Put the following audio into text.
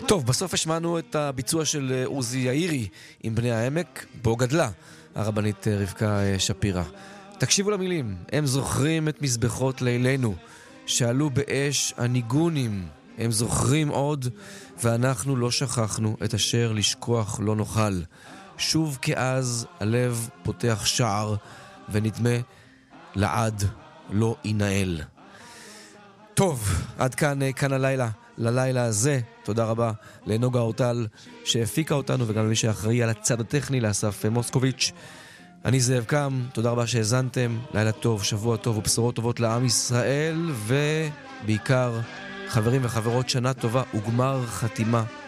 טוב, בסוף השמענו את הביצוע של עוזי יאירי עם בני העמק, בו גדלה הרבנית רבקה שפירא. תקשיבו למילים, הם זוכרים את מזבחות לילנו, שעלו באש הניגונים, הם זוכרים עוד, ואנחנו לא שכחנו את אשר לשכוח לא נוכל. שוב כאז הלב פותח שער, ונדמה לעד לא ינהל. טוב, עד כאן הלילה. ללילה הזה, תודה רבה לנוגה אורטל שהפיקה אותנו, וגם למי שאחראי על הצד הטכני, לאסף מוסקוביץ'. אני זאב קם, תודה רבה שהזנתם, לילה טוב, שבוע טוב ובשורות טובות לעם ישראל, ובעיקר חברים וחברות, שנה טובה וגמר חתימה